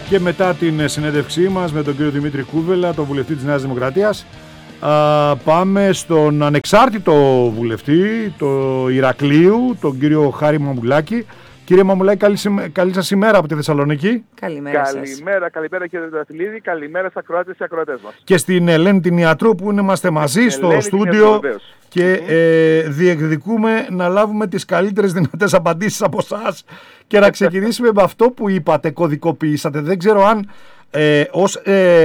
Και μετά την συνέντευξή μας με τον κύριο Δημήτρη Κούβελα, τον βουλευτή της Νέας Δημοκρατίας, πάμε στον ανεξάρτητο βουλευτή του Ηρακλείου, τον κύριο Χάρη Μαμουλάκη. Κύριε Μαμουλάκη, καλή σας ημέρα από τη Θεσσαλονίκη. Καλημέρα κύριε Τετραφυλλίδη, καλημέρα στα ακροάτες και ακροατές μας. Και στην Ελένη την Ιατρού που είμαστε μαζί στο στούντιο και διεκδικούμε να λάβουμε τις καλύτερες δυνατές απαντήσεις από εσάς και να ξεκινήσουμε με αυτό που είπατε, κωδικοποιήσατε. Δεν ξέρω αν ως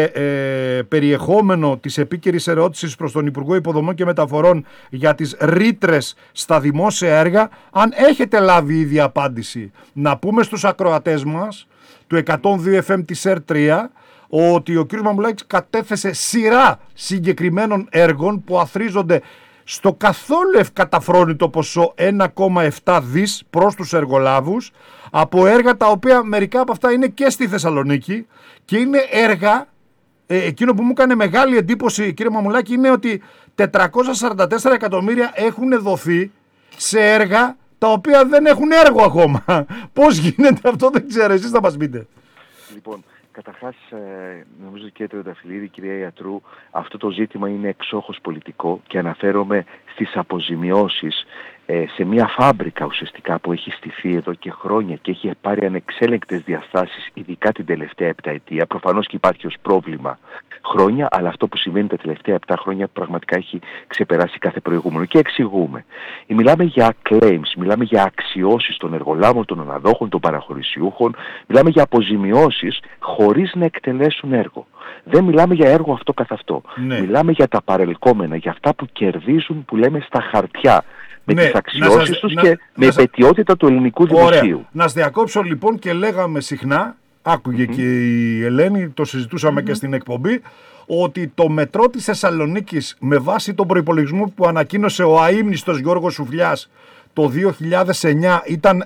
περιεχόμενο της επίκαιρης ερώτησης προς τον Υπουργό Υποδομών και Μεταφορών για τις ρήτρες στα δημόσια έργα, αν έχετε λάβει ήδη απάντηση. Να πούμε στους ακροατές μας του 102 FM της ΕΡ3 ότι ο κ. Μαμουλάκης κατέθεσε σειρά συγκεκριμένων έργων που αθρίζονται στο καθόλου ευκαταφρόνητο ποσό 1,7 δις προς τους εργολάβους, από έργα τα οποία μερικά από αυτά είναι και στη Θεσσαλονίκη και είναι έργα, εκείνο που μου έκανε μεγάλη εντύπωση κύριε Μαμουλάκη είναι ότι 444 εκατομμύρια έχουν δοθεί σε έργα τα οποία δεν έχουν έργο ακόμα. Πώς γίνεται αυτό δεν ξέρω, εσείς θα μας πείτε. Λοιπόν, καταρχάς, νομίζω κύριε Τετραφυλλίδη, κυρία Ιατρού, αυτό το ζήτημα είναι εξόχως πολιτικό και αναφέρομαι στις αποζημιώσεις σε μια φάμπρικα ουσιαστικά που έχει στηθεί εδώ και χρόνια και έχει πάρει ανεξέλεγκτες διαστάσεις, ειδικά την τελευταία επταετία. Προφανώς και υπάρχει ως πρόβλημα χρόνια, αλλά αυτό που συμβαίνει τα τελευταία 7 χρόνια πραγματικά έχει ξεπεράσει κάθε προηγούμενο. Και εξηγούμε. Μιλάμε για claims, μιλάμε για αξιώσεις των εργολάβων, των αναδόχων, των παραχωρησιούχων, μιλάμε για αποζημιώσεις χωρίς να εκτελέσουν έργο. Δεν μιλάμε για έργο αυτό καθ' αυτό. Ναι. Μιλάμε για τα παρελκόμενα, για αυτά που κερδίζουν, που λέμε στα χαρτιά. Με τις αξιώσεις τους και με επαιτειότητα του ελληνικού δημοσίου. Να σας διακόψω λοιπόν και λέγαμε συχνά, άκουγε και η Ελένη, το συζητούσαμε και στην εκπομπή, ότι το μετρό της Θεσσαλονίκης με βάση τον προϋπολογισμό που ανακοίνωσε ο αείμνηστος Γιώργος Σουφλιάς το 2009 ήταν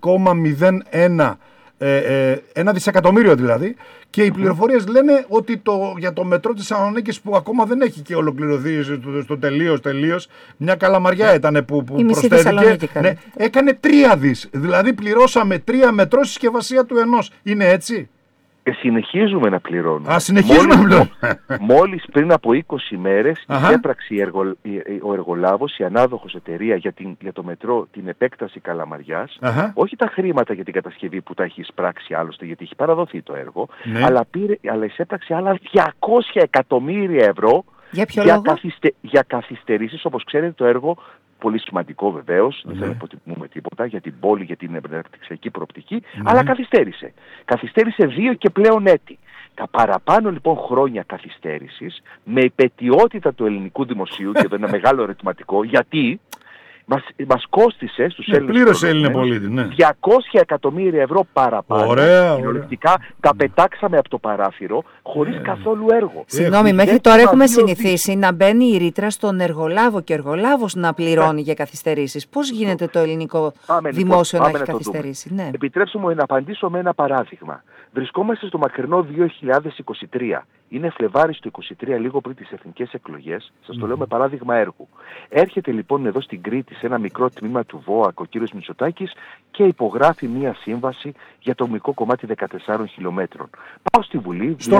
1,01 1 δισεκατομμύριο δηλαδή, και οι πληροφορίες λένε ότι για το μετρό της Θεσσαλονίκης που ακόμα δεν έχει και ολοκληρωθεί στο τελείως, μια καλαμαριά ήταν που προσθέθηκε, ναι, έκανε 3 δις, δηλαδή πληρώσαμε 3 μετρό στη συσκευασία του ενός. Είναι έτσι? Συνεχίζουμε να πληρώνουμε. Συνεχίζουμε να πληρώνουμε. Μόλις πριν από 20 μέρες υπέπραξε ο εργολάβος, η ανάδοχος εταιρεία για το μετρό, την επέκταση Καλαμαριάς, όχι τα χρήματα για την κατασκευή που τα έχει εισπράξει άλλωστε, γιατί έχει παραδοθεί το έργο, αλλά εισέπραξε άλλα 200 εκατομμύρια ευρώ για καθυστερήσεις. Όπως ξέρετε, το έργο, πολύ σημαντικό βεβαίως, δεν θέλω να υποτιμούμε τίποτα για την πόλη, για την αναπτυξιακή προοπτική, αλλά καθυστέρησε. Καθυστέρησε 2 και πλέον έτη. Τα παραπάνω λοιπόν χρόνια καθυστέρησης, με επαιτειότητα του ελληνικού δημοσίου, και εδώ είναι ένα μεγάλο ερωτηματικό, γιατί μας κόστισε στους Έλληνες πολίτη, 200 εκατομμύρια ευρώ παραπάνω. Ωραία. Τα πετάξαμε από το παράθυρο χωρίς καθόλου έργο. Συγγνώμη, μέχρι τώρα έχουμε συνηθίσει να μπαίνει η ρήτρα στον εργολάβο και ο εργολάβος να πληρώνει για καθυστερήσεις. Πώς γίνεται το ελληνικό δημόσιο να έχει καθυστερήσει? Ναι. Επιτρέψτε μου να απαντήσω με ένα παράδειγμα. Βρισκόμαστε στο μακρινό 2023. Είναι Φλεβάρης του 2023, λίγο πριν τις εθνικές εκλογές. Σας το λέω με παράδειγμα έργου. Έρχεται λοιπόν εδώ στην Κρήτη, σε ένα μικρό τμήμα του ΒΟΑΚ, ο κύριος Μητσοτάκης και υπογράφει μία σύμβαση για το μικρό κομμάτι 14 χιλιόμετρων. Πάω στη Βουλή. Στο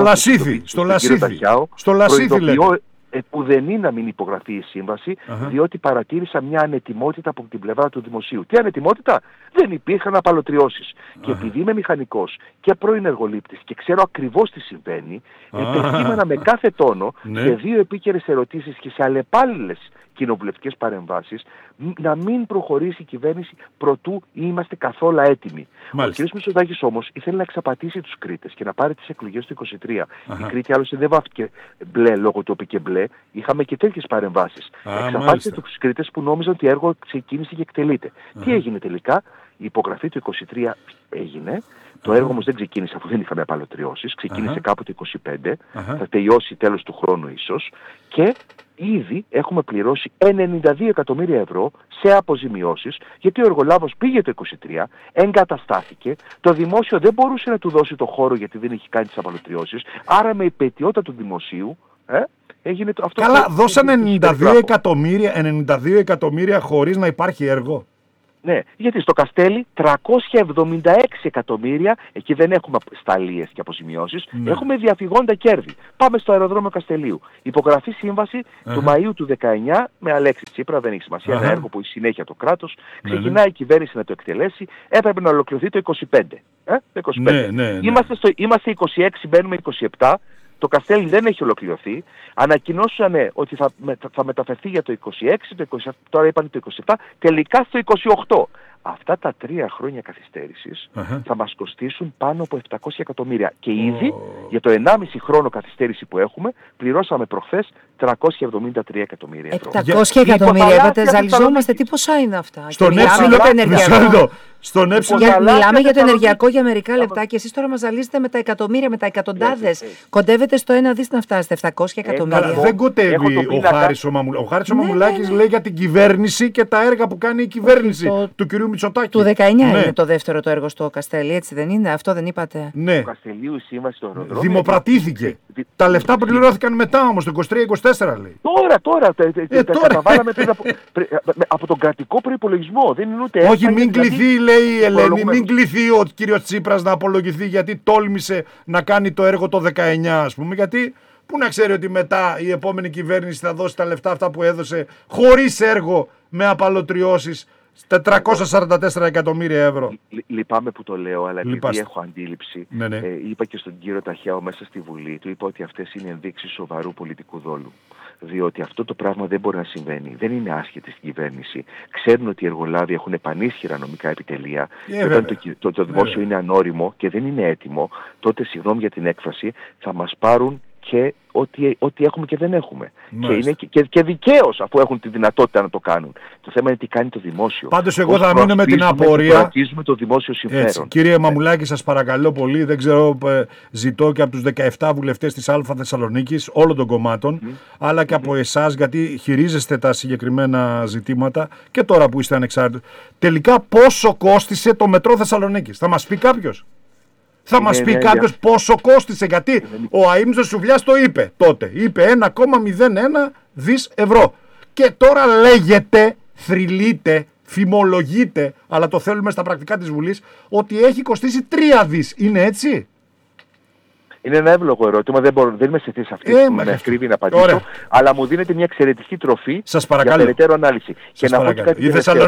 Λασίθι λέτε. Που δεν είναι να μην υπογραφεί η σύμβαση, διότι παρατήρησα μια ανετιμότητα από την πλευρά του δημοσίου. Τι ανετιμότητα? Δεν υπήρχαν απαλωτριώσεις. Και επειδή είμαι μηχανικός και πρώην εργολήπτης και ξέρω ακριβώς τι συμβαίνει, επεκείμενα με κάθε τόνο σε 2 επίκαιρες ερωτήσεις και σε αλλεπάλληλες κοινοβουλευτικές παρεμβάσεις να μην προχωρήσει η κυβέρνηση προτού είμαστε καθόλου έτοιμοι. Μάλιστα. Ο κ. Μητσοτάκης όμως ήθελε να εξαπατήσει τους Κρήτες και να πάρει τις εκλογές του 2023. Η Κρήτη άλλωστε δεν βάφτηκε μπλε λόγω του και μπλε. Είχαμε και τέτοιες παρεμβάσεις. Εξαπάτησε τους Κρήτες που νόμιζαν ότι έργο ξεκίνησε και εκτελείται. Τι έγινε τελικά? Η υπογραφή του 23 έγινε. Το έργο όμως δεν ξεκίνησε αφού δεν είχαμε απαλωτριώσεις. Ξεκίνησε κάπου το 25. Θα τελειώσει τέλος του χρόνου ίσως. Και ήδη έχουμε πληρώσει 92 εκατομμύρια ευρώ σε αποζημιώσεις, γιατί ο εργολάβος πήγε το 23, εγκαταστάθηκε, το δημόσιο δεν μπορούσε να του δώσει το χώρο γιατί δεν έχει κάνει τις απαλωτριώσεις, άρα με υπαιτειότητα του δημοσίου έγινε αυτό. Καλά, δώσαν 92 εκατομμύρια χωρίς να υπάρχει έργο. Ναι, γιατί στο Καστέλι 376 εκατομμύρια, εκεί δεν έχουμε σταλίες και αποζημιώσεις, έχουμε διαφυγόντα κέρδη. Πάμε στο αεροδρόμιο Καστελίου. Υπογραφή σύμβαση του Μαΐου του 19 με Αλέξη Τσίπρα, δεν έχει σημασία, ένα έργο που έχει συνέχεια το κράτος. Ξεκινάει η κυβέρνηση να το εκτελέσει, έπρεπε να ολοκληρωθεί το 25. Το 25. Είμαστε 26, μπαίνουμε 27. Το Καστέλι δεν έχει ολοκληρωθεί. Ανακοινώσανε ότι θα μεταφερθεί για το 26, τώρα είπαν το 27, τελικά στο 28. Αυτά τα 3 χρόνια καθυστέρησης θα μας κοστίσουν πάνω από 700 εκατομμύρια. Και ήδη για το 1,5 χρόνο καθυστέρηση που έχουμε, πληρώσαμε προχθές 373 εκατομμύρια ευρώ. 700 εκατομμύρια, είπατε, ζαλιζόμαστε. Τι ποσά είναι αυτά? Στον μιλάμε για το ενεργειακό για μερικά λεπτά και εσείς τώρα μας ζαλίζετε με τα εκατομμύρια, με τα εκατοντάδες. Κοντεύετε στο 1 δις να φτάσετε, 700 εκατομμύρια. Δεν κοντεύει ο Χάρης ο Μαμουλάκης. Ο Χάρης ο Μαμουλάκης λέει για την κυβέρνηση και τα έργα που κάνει η κυβέρνηση του κυρίου Μητσοτάκη. Του 19 είναι το δεύτερο το έργο στο Καστέλι, έτσι δεν είναι? Αυτό δεν είπατε? Ναι. Το Καστελίου η σύμβαση στο αεροδρόμιο δημοπρατήθηκε. Τα λεφτά που πληρώθηκαν μετά όμως, το 23-24 λέει. Τώρα. Τα καταβάλαμε από τον κρατικό προϋπολογισμό. Δεν είναι ούτε. Όχι, μην κληθεί, λέει η Ελένη, μην κληθεί ο κύριος Τσίπρας να απολογηθεί γιατί τόλμησε να κάνει το έργο το 19, ας πούμε. Γιατί πού να ξέρει ότι μετά η επόμενη κυβέρνηση θα δώσει τα λεφτά αυτά που έδωσε χωρίς έργο, με απαλωτριώσεις, 444 εκατομμύρια ευρώ. Λυπάμαι που το λέω, αλλά επειδή έχω αντίληψη, ναι. είπα και στον κύριο Ταχιάο μέσα στη Βουλή, του είπα ότι αυτές είναι ενδείξεις σοβαρού πολιτικού δόλου. Διότι αυτό το πράγμα δεν μπορεί να συμβαίνει. Δεν είναι άσχετη στην κυβέρνηση. Ξέρουν ότι οι εργολάβοι έχουν πανίσχυρα νομικά επιτελεία. Όταν το δημόσιο είναι ανώριμο και δεν είναι έτοιμο, τότε, συγγνώμη για την έκφραση, θα μας πάρουν και ό,τι έχουμε και δεν έχουμε. Και είναι και δικαίως, αφού έχουν τη δυνατότητα να το κάνουν. Το θέμα είναι τι κάνει το δημόσιο. Πάντως εγώ θα μείνω με την απορία. Προασπίζουμε το δημόσιο συμφέρον. Έτσι. Κύριε Μαμουλάκη, σας παρακαλώ πολύ, δεν ξέρω, ζητώ και από τους 17 βουλευτές της Α Θεσσαλονίκης, όλων των κομμάτων, αλλά και από εσάς, γιατί χειρίζεστε τα συγκεκριμένα ζητήματα και τώρα που είστε ανεξάρτητοι. Τελικά πόσο κόστισε το μετρό Θεσσαλονίκης? Θα μας πει κάποιος? Θα μας πει κάποιος πόσο κόστισε? Γιατί ο Αΐμζος Σουβλιάς το είπε τότε. Είπε 1,01 δις ευρώ. Και τώρα λέγεται, θρυλείται, φημολογείται, αλλά το θέλουμε στα πρακτικά της Βουλής, ότι έχει κοστίσει 3 δις. Είναι έτσι? Είναι ένα εύλογο ερώτημα, δεν είμαι σε θέση αυτή με ευκρίβεια να απαντήσω, αλλά μου δίνεται μια εξαιρετική τροφή για περαιτέρω ανάλυση. Και να πω και κάτι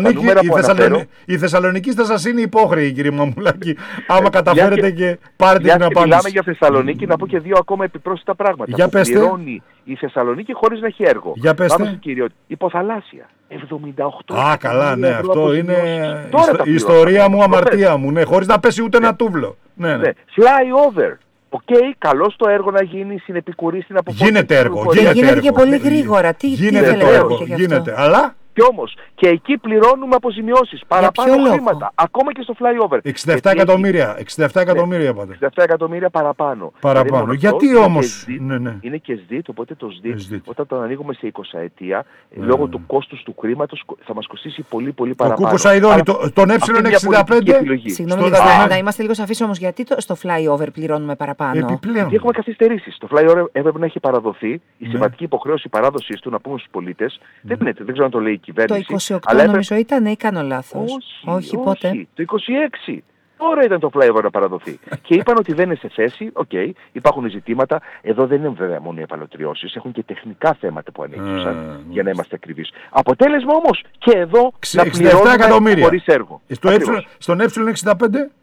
η Θεσσαλονίκη θα σας είναι υπόχρεη, κύριε Μαμουλάκη, άμα καταφέρετε και πάρετε την απάντηση. Μιλάμε για Θεσσαλονίκη, να πω και 2 ακόμα επιπρόσθετα πράγματα. Για πέστε. Πληρώνει η Θεσσαλονίκη χωρίς να έχει έργο. Για πέστε. Πάμε στην κυριότητα. Υποθαλάσσια. 78. Καλά, ναι, αυτό είναι η ιστορία μου, αμαρτία μου, ναι, χωρίς να πέσει ούτε ένα τούβλο. Ναι. Flyover. Καλώς το έργο να γίνει, συνεπικουρεί στην αποφάση. Γίνεται έργο. Γίνεται και πολύ γρήγορα. Γίνεται το έργο. Γίνεται. Αλλά. Κι όμως και εκεί πληρώνουμε αποζημιώσεις, παραπάνω χρήματα, ακόμα και στο flyover. 67 εκατομμύρια. 67 εκατομμύρια πάτε. 67 εκατομμύρια παραπάνω. Γιατί όμως? Είναι και ΣΔΙΤ, οπότε το ΣΔΙΤ όταν το ανοίγουμε σε 20 ετία, λόγω του κόστους του χρήματος θα μας κοστίσει πολύ παραπάνω. Ο Κούκος Σαϊδόνη, τον Ε65. Συγγνώμη, να είμαστε λίγο σαφείς όμως, γιατί στο flyover πληρώνουμε παραπάνω? Επιπλέον. Γιατί έχουμε καθυστερήσεις. Το flyover έπρεπε να έχει παραδοθεί, η συμβατική υποχρέωση παράδοσης του, να πούμε στους πολίτες, δεν ξέρω αν το λέει. Το 28 νομίζω ήταν ή κάνω λάθος? Όχι, πότε? Το 26. Τώρα ήταν το flyover να παραδοθεί. Και είπαν ότι δεν είναι σε θέση, υπάρχουν ζητήματα. Εδώ δεν είναι βέβαια μόνο οι επαλωτριώσεις, έχουν και τεχνικά θέματα που ανήκουσαν, για να είμαστε ακριβείς. Αποτέλεσμα όμως και εδώ να πληρώνουμε χωρίς έργο. Στον Ε65.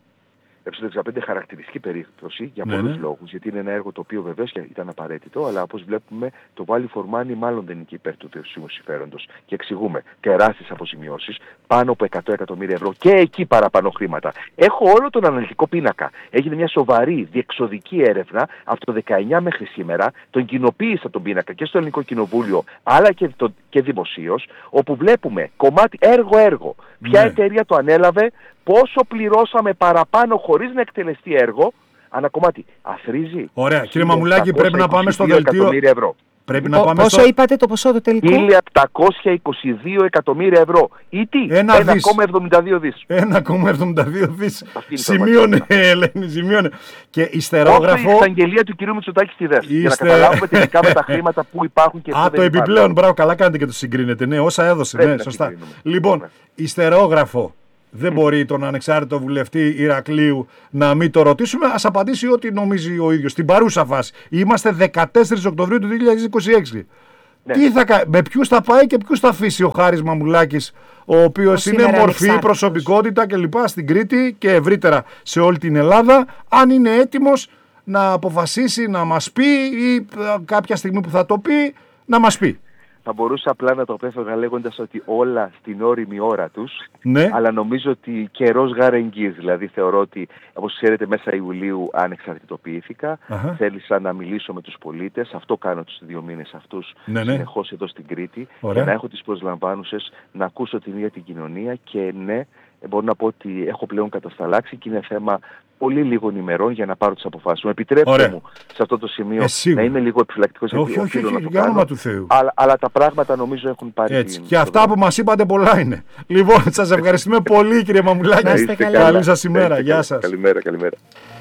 Ε65 χαρακτηριστική περίπτωση για πολλούς λόγους, γιατί είναι ένα έργο το οποίο βεβαίως ήταν απαραίτητο, αλλά όπως βλέπουμε το value for money μάλλον δεν είναι και υπέρ του δημοσίου συμφέροντος. Και εξηγούμε, τεράστιες αποζημιώσεις, πάνω από 100 εκατομμύρια ευρώ και εκεί παραπάνω χρήματα. Έχω όλο τον αναλυτικό πίνακα. Έγινε μια σοβαρή διεξοδική έρευνα από το 19 μέχρι σήμερα, τον κοινοποίησα τον πίνακα και στο Ελληνικό Κοινοβούλιο, αλλά και δημοσίως, όπου βλέπουμε κομμάτι έργο-έργο. Ποια εταιρεία το ανέλαβε, πόσο πληρώσαμε παραπάνω χωρίς να εκτελεστεί έργο, ανακομμάτι. Αθρίζει. Ωραία. Κύριε Μαμουλάκη, πρέπει να πάμε στο δελτίο. Πρέπει να πάμε πόσο είπατε το ποσό το τελικό? 1.722 εκατομμύρια ευρώ. Ή τι? 1,72 δις. 1,72 δις. Σημείωνε, Ελένη, σημείωνε. Και υστερόγραφο. Η εξαγγελία του κυρίου Μητσοτάκη στη ΔΕΣ. Για να καταλάβουμε τελικά με τα χρήματα που υπάρχουν και το επιπλέον, μπράβο, καλά κάνετε και το συγκρίνετε. Ναι, όσα έδωσε. Ναι, σωστά. Λοιπόν, υστερόγραφο. Δεν μπορεί τον ανεξάρτητο βουλευτή Ηρακλείου να μην το ρωτήσουμε. Ας απαντήσει ό,τι νομίζει ο ίδιος. Στην παρούσα φάση. Είμαστε 14 Οκτωβρίου του 2026. Ναι. Με ποιους θα πάει και ποιους θα αφήσει ο Χάρης Μαμουλάκης, ο οποίος είναι μορφή, προσωπικότητα κλπ. Στην Κρήτη και ευρύτερα σε όλη την Ελλάδα, αν είναι έτοιμος να αποφασίσει να μας πει ή κάποια στιγμή που θα το πει να μας πει. Θα μπορούσα απλά να το απέφευγα λέγοντας ότι όλα στην όριμη ώρα τους, ναι. Αλλά νομίζω ότι καιρός γαρεγγύς, δηλαδή θεωρώ ότι, όπως ξέρετε, μέσα Ιουλίου ανεξαρτητοποιήθηκα, θέλησα να μιλήσω με τους πολίτες, αυτό κάνω τους 2 μήνες αυτούς, συνεχώς εδώ στην Κρήτη, για να έχω τις προσλαμβάνουσες, να ακούσω την ίδια την κοινωνία και ναι, μπορώ να πω ότι έχω πλέον κατασταλάξει και είναι θέμα πολύ λίγων ημερών για να πάρω τις αποφάσεις μου. Επιτρέψτε μου σε αυτό το σημείο να είμαι λίγο επιφυλακτικός, γιατί οφείλω να το κάνω. Αλλά τα πράγματα νομίζω έχουν πάρει έτσι. Και αυτά που μας είπατε πολλά είναι. Λοιπόν, σας ευχαριστούμε πολύ, κύριε Μαμουλάκη. Καλή σας ημέρα. Γεια σας. Καλημέρα.